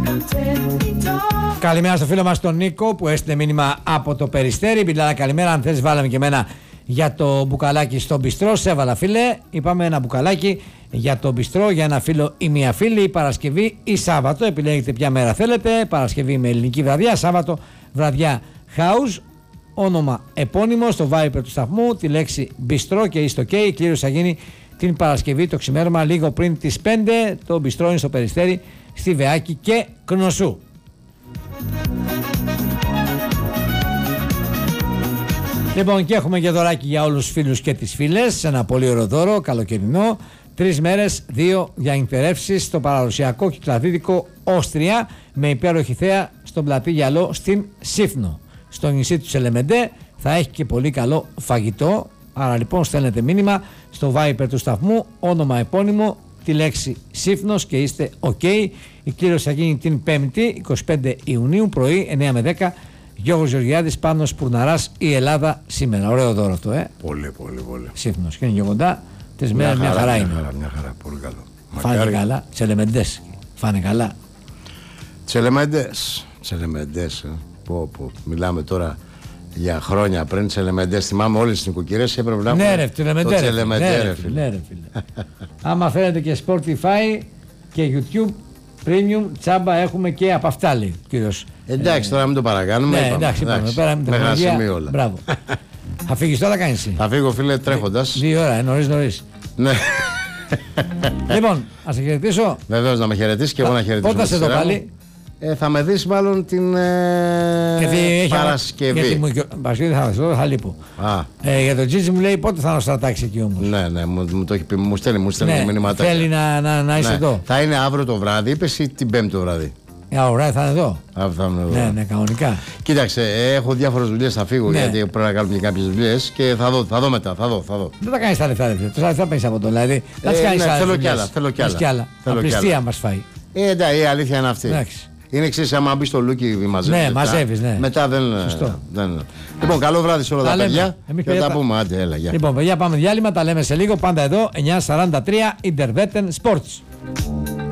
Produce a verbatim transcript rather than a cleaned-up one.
Καλημέρα στο φίλο μας τον Νίκο που έστειλε μήνυμα από το Περιστέρι. Μπιλάρα, καλημέρα. Αν θέλεις, βάλαμε και εμένα για το μπουκαλάκι στο μπιστρό. Σε έβαλα, φίλε. Είπαμε ένα μπουκαλάκι για το μπιστρό, για ένα φίλο ή μία φίλη. Η Παρασκευή ή Σάββατο. Επιλέγετε ποια μέρα θέλετε. Παρασκευή με ελληνική βραδιά. Σάββατο βραδιά house. Όνομα επώνυμο στο Viber του σταθμού. Τη λέξη μπιστρό και είστε OK. Η κλήρωση θα γίνει την Παρασκευή το ξημέρωμα λίγο πριν τις πέντε. Το μπιστρό είναι στο Περιστέρι, στη Βεάκη και Κνωσού. Λοιπόν, και έχουμε και δωράκι για όλους τους φίλους και τις φίλες. Ένα πολύ ωραίο δώρο, καλοκαιρινό. Τρεις μέρες, δύο διανυκτερεύσεις στο παραδοσιακό κυκλαδίδικο Όστρια με υπέροχη θέα στον πλατή Γυαλό στην Σύφνο. Στο νησί του Σελεμεντέ θα έχει και πολύ καλό φαγητό. Άρα λοιπόν στέλνετε μήνυμα στο Viber του σταθμού, όνομα επώνυμο, τη λέξη Σύφνος και είστε OK. Η κλήρωση θα γίνει την Πέμπτη, εικοστή πέμπτη Ιουνίου, πρωί εννιά με δέκα. Γιώργος Γεωργιάδης, Πάνος Πουρναράς, η Ελλάδα σήμερα. Ωραίο δώρο αυτό, ε. Πολύ, πολύ, πολύ. Σύφνος και είναι και κοντά. Τις μέρες μια χαρά είναι. Μια χαρά, μια χαρά, πολύ καλό. Φάνε Μακάρι. καλά. Τσελεμεντές. Φάνε καλά. Τσελεμεντές. Τσελεμεντές. Ε. Πω, πω. Μιλάμε τώρα για χρόνια πριν. Τσελεμεντές. Θυμάμαι όλες τις νοικοκυρές έπρεπε να Ναι, ρε, τσελεμεντέ. Το τσελεμεντέ, Ναι, ρε, ρε, φίλε. ναι, ρε, φίλε. Άμα θέλετε και Spotify και YouTube Premium, τσάμπα έχουμε και από αυτά, λέει ο κύριος. Εντάξει, τώρα μην το παρακάνουμε. Ναι, είπαμε. εντάξει, είπαμε. Πέρα με Μέχρι ένα σημείο τεχνολογία. όλα. Μπράβο. Θα φύγεις τώρα, κάνεις εσύ. Θα φύγω, φίλε, τρέχοντας. Δύο ώρα, ε, νωρίς νωρίς. Ναι. Λοιπόν, ας σε χαιρετήσω. Βεβαίως, να με χαιρετήσει και εγώ να χαιρετήσω. Πότε θα σε με τη δω σειρά μου. πάλι. Ε, θα με δεις μάλλον την ε, Γιατί έχει Παρασκευή. Γιατί μου, Παρασκευή θα σε δω, θα λείπω. Α, Ε, για τον Τζίτζι μου λέει πότε θα είναι στο τάξη εκεί όμως. ναι, ναι, μου, μου το έχει πει, μου στέλνει, μου στέλνει Ναι, μηνύματάκια. θέλει να, να, να είσαι Ναι. εδώ. Θα είναι αύριο το βράδυ, είπες, ή την Πέμπτη το βράδυ. Ε, ωραία, θα είναι εδώ. Αύριο θα είμαι εδώ. Ναι, ναι, κανονικά. Κοίταξε, ε, έχω διάφορες δουλειές, θα φύγω Ναι. γιατί πρέπει να κάνουμε και κάποιες δουλειές και θα δω, θα δω μετά, θα δω, θα δω. Δεν τα κάνεις τα λεφτά, ρε φίλε. Τόσα λεφτά παίρνεις από το δηλαδή. Να τις Ε, κάνεις ναι, άλλες θέλω δουλειές. κι άλλα, θέλω κι Θες άλλα. κι άλλα. Θέλω κι Απληστία άλλα. μας φάει. Ε, εντάξει, η αλήθεια είναι αυτή. Εντάξει. Είναι εξής, άμα μπει στο Λούκι μαζεύεις. Ναι, μετά. μαζεύεις, ναι. Μετά δεν. Σωστό. δεν... Λοιπόν, καλό βράδυ σε όλα Τα τα λέμε. παιδιά. Εμείς Και θα παιδιά τα τα- πούμε, άντε, έλα, γεια. Λοιπόν, παιδιά, πάμε διάλειμμα. Τα λέμε σε λίγο. Πάντα εδώ, εννιά σαράντα τρία Interveten Sports.